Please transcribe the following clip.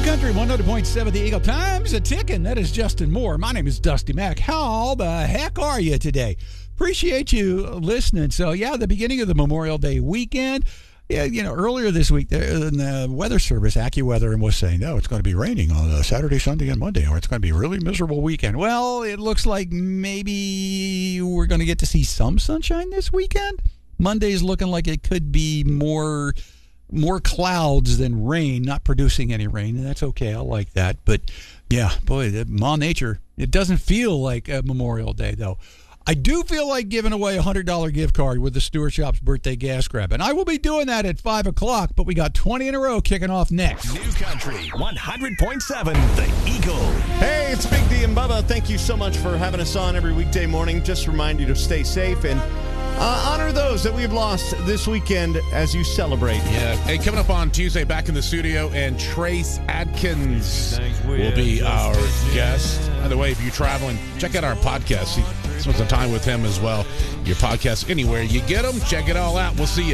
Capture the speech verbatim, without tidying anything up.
Country one hundred point seven, the Eagle Time's a ticking. That is Justin Moore. My name is Dusty Mack. How the heck are you today? Appreciate you listening. So, yeah, the beginning of the Memorial Day weekend. Yeah, you know, earlier this week, in the weather service, AccuWeather was saying, no, it's going to be raining on uh, Saturday, Sunday, and Monday, or it's going to be a really miserable weekend. Well, it looks like maybe we're going to get to see some sunshine this weekend. Monday's looking like it could be more... more clouds than rain, not producing any rain, and that's okay. I like that. But, yeah, boy, Ma Nature, it doesn't feel like a Memorial Day, though. I do feel like giving away a one hundred dollars gift card with the Stewart Shop's birthday gas grab, and I will be doing that at five o'clock, but we got twenty in a row kicking off next. New Country one hundred point seven, The Eagle. Hey, it's Big D and Bubba. Thank you so much for having us on every weekday morning. Just remind you to stay safe and Uh, honor those that we've lost this weekend as you celebrate. Yeah. Hey, coming up on Tuesday, back in the studio, and Trace Adkins will be our guest. By the way, if you're traveling, check out our podcast. See, spend some time with him as well. Your podcast, anywhere you get them, check it all out. We'll see you.